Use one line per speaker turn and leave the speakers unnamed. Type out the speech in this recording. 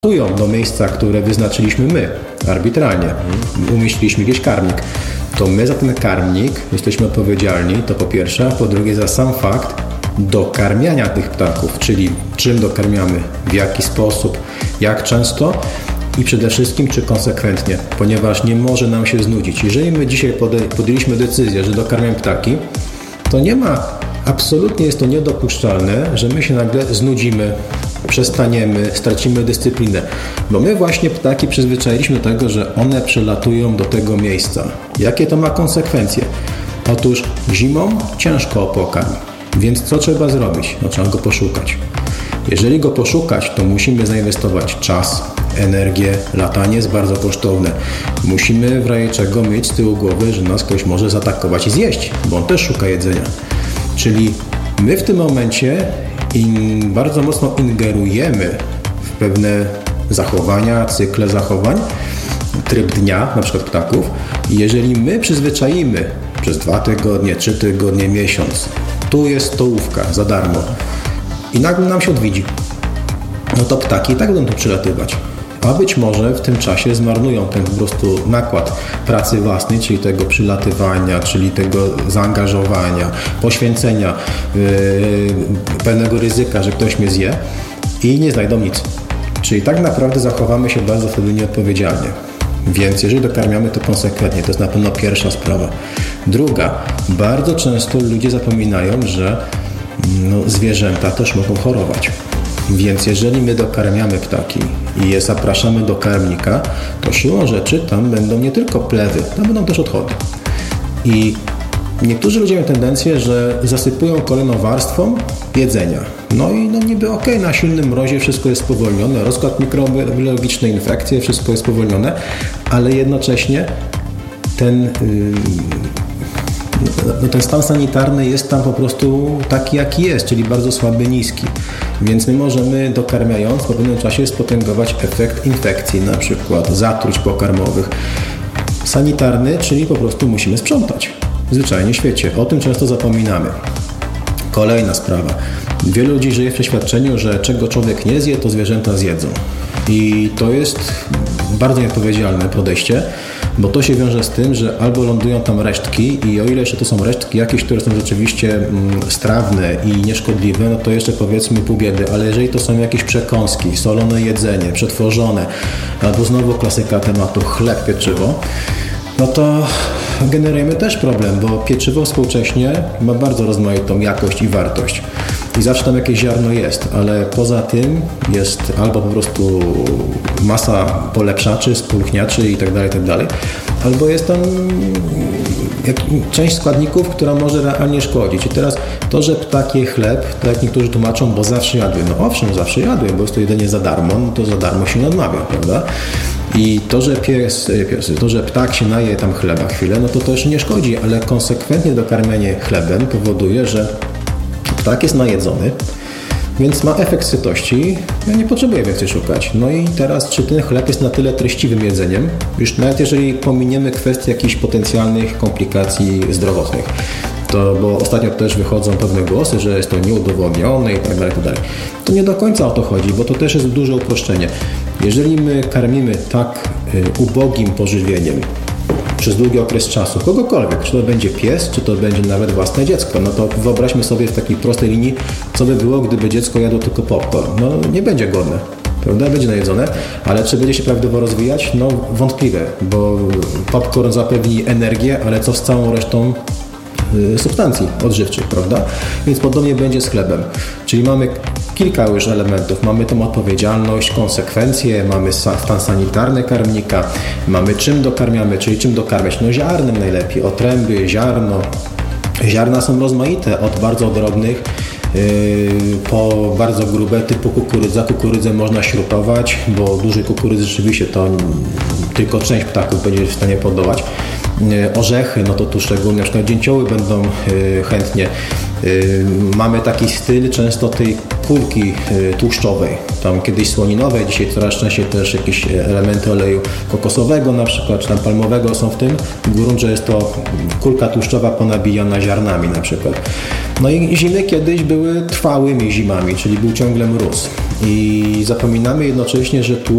do miejsca, które wyznaczyliśmy my, arbitralnie, umieściliśmy gdzieś karmnik, to my za ten karmnik jesteśmy odpowiedzialni, to po pierwsze, a po drugie za sam fakt dokarmiania tych ptaków, czyli czym dokarmiamy, w jaki sposób, jak często i przede wszystkim czy konsekwentnie, ponieważ nie może nam się znudzić. Jeżeli my dzisiaj podjęliśmy decyzję, że dokarmiamy ptaki, to nie ma, absolutnie jest to niedopuszczalne, że my się nagle znudzimy, przestaniemy, stracimy dyscyplinę, bo my właśnie ptaki przyzwyczailiśmy do tego, że one przylatują do tego miejsca. Jakie to ma konsekwencje? Otóż zimą ciężko o pokarm, więc co trzeba zrobić? No, trzeba go poszukać. Jeżeli go poszukać, to musimy zainwestować czas, energię, latanie jest bardzo kosztowne. Musimy w razie czego mieć z tyłu głowy, że nas ktoś może zaatakować i zjeść, bo on też szuka jedzenia. Czyli my w tym momencie bardzo mocno ingerujemy w pewne zachowania, cykle zachowań, tryb dnia, na przykład ptaków. I jeżeli my przyzwyczaimy przez 2 tygodnie, 3 tygodnie, miesiąc, tu jest stołówka za darmo i nagle nam się odwiedzi, no to ptaki i tak będą tu przylatywać. A być może w tym czasie zmarnują ten po prostu nakład pracy własnej, czyli tego przylatywania, czyli tego zaangażowania, poświęcenia, pewnego ryzyka, że ktoś mnie zje i nie znajdą nic. Czyli tak naprawdę zachowamy się bardzo wtedy nieodpowiedzialnie. Więc jeżeli dokarmiamy to konsekwentnie, to jest na pewno pierwsza sprawa. Druga, bardzo często ludzie zapominają, że zwierzęta też mogą chorować. Więc jeżeli my dokarmiamy ptaki i je zapraszamy do karmnika, to siłą rzeczy tam będą nie tylko plewy, tam będą też odchody. I niektórzy ludzie mają tendencję, że zasypują kolejną warstwą jedzenia. No i niby na silnym mrozie wszystko jest spowolnione, rozkład mikrobiologiczny, infekcje, wszystko jest spowolnione, ale jednocześnie ten stan sanitarny jest tam po prostu taki, jaki jest, czyli bardzo słaby, niski. Więc my możemy, dokarmiając, po pewnym czasie spotęgować efekt infekcji, na przykład zatruć pokarmowych. Sanitarny, czyli po prostu musimy sprzątać. Zwyczajnie w świecie. O tym często zapominamy. Kolejna sprawa. Wielu ludzi żyje w przeświadczeniu, że czego człowiek nie zje, to zwierzęta zjedzą. I to jest bardzo nieodpowiedzialne podejście, bo to się wiąże z tym, że albo lądują tam resztki i o ile jeszcze to są resztki jakieś, które są rzeczywiście strawne i nieszkodliwe, no to jeszcze powiedzmy pół biedy, ale jeżeli to są jakieś przekąski, solone jedzenie, przetworzone, albo znowu klasyka tematu chleb, pieczywo, no to generujemy też problem, bo pieczywo współcześnie ma bardzo rozmaitą jakość i wartość. I zawsze tam jakieś ziarno jest, ale poza tym jest albo po prostu masa polepszaczy, spulchniaczy itd., albo jest tam część składników, która może realnie szkodzić. I teraz to, że ptak je chleb, tak jak niektórzy tłumaczą, bo zawsze jadły. No owszem, zawsze jadły, bo jest to jedzenie za darmo, no to za darmo się nie odmawia, prawda? I to, że ptak się naje tam chleba chwilę, no to też nie szkodzi, ale konsekwentnie dokarmianie chlebem powoduje, że ptak jest najedzony, więc ma efekt sytości, ja nie potrzebuję więcej szukać. No i teraz, czy ten chleb jest na tyle treściwym jedzeniem, już nawet jeżeli pominiemy kwestię jakichś potencjalnych komplikacji zdrowotnych, bo ostatnio też wychodzą pewne głosy, że jest to nieudowodnione itd. To nie do końca o to chodzi, bo to też jest duże uproszczenie. Jeżeli my karmimy tak ubogim pożywieniem przez długi okres czasu, kogokolwiek, czy to będzie pies, czy to będzie nawet własne dziecko, no to wyobraźmy sobie w takiej prostej linii, co by było, gdyby dziecko jadło tylko popcorn. No nie będzie głodne, prawda? Będzie najedzone, ale czy będzie się prawidłowo rozwijać? No wątpliwe, bo popcorn zapewni energię, ale co z całą resztą substancji odżywczych, prawda? Więc podobnie będzie z chlebem. Czyli mamy kilka już elementów. Mamy tą odpowiedzialność, konsekwencje, mamy stan sanitarny karmnika, mamy czym dokarmiamy, czyli czym dokarmiać. No ziarnem najlepiej, otręby, ziarno. Ziarna są rozmaite, od bardzo drobnych po bardzo grube, typu kukurydza. Kukurydzę można śrutować, bo dużej kukurydzy rzeczywiście to tylko część ptaków będzie w stanie podołać. Orzechy, no to tu szczególnie na przykład dzięcioły będą chętnie. Mamy taki styl często tej kulki tłuszczowej, tam kiedyś słoninowej, dzisiaj coraz częściej też jakieś elementy oleju kokosowego na przykład, czy tam palmowego są w tym. W gruncie jest to kulka tłuszczowa ponabijana ziarnami na przykład. No i zimy kiedyś były trwałymi zimami, czyli był ciągle mróz. I zapominamy jednocześnie, że tłuszcz